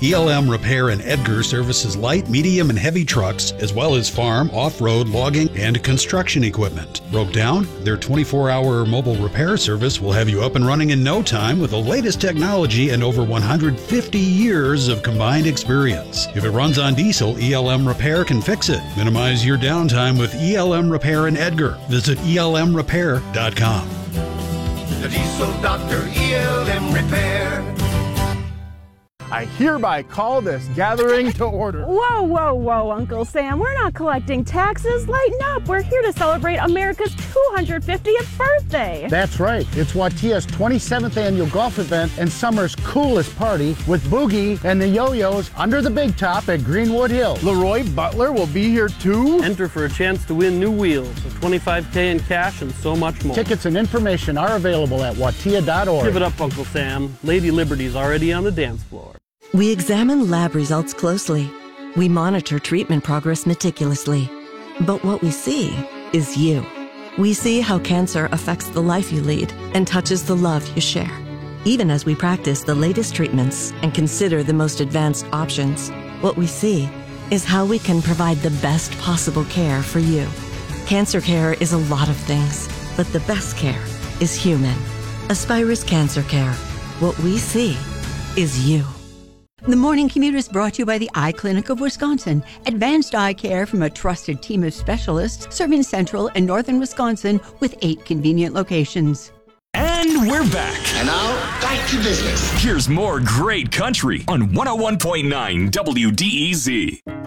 ELM Repair in Edgar services light, medium, and heavy trucks, as well as farm, off-road, logging, and construction equipment. Broke down? Their 24-hour mobile repair service will have you up and running in no time with the latest technology and over 150 years of combined experience. If it runs on diesel, ELM Repair can fix it. Minimize your downtime with ELM Repair in Edgar. Visit elmrepair.com. The Diesel Doctor, ELM Repair. I hereby call this gathering to order. Whoa, whoa, whoa, Uncle Sam. We're not collecting taxes. Lighten up. We're here to celebrate America's 250th birthday. That's right. It's Watia's 27th annual golf event and summer's coolest party with Boogie and the Yo-Yos under the big top at Greenwood Hill. Leroy Butler will be here too. Enter for a chance to win new wheels, a $25K in cash, and so much more. Tickets and information are available at watia.org. Give it up, Uncle Sam. Lady Liberty's already on the dance floor. We examine lab results closely. We monitor treatment progress meticulously. But what we see is you. We see how cancer affects the life you lead and touches the love you share. Even as we practice the latest treatments and consider the most advanced options, what we see is how we can provide the best possible care for you. Cancer care is a lot of things, but the best care is human. Aspirus Cancer Care. What we see is you. The Morning Commute is brought to you by the Eye Clinic of Wisconsin. Advanced eye care from a trusted team of specialists serving central and northern Wisconsin with 8 convenient locations. And we're back. And now, back to business. Here's more great country on 101.9 WDEZ.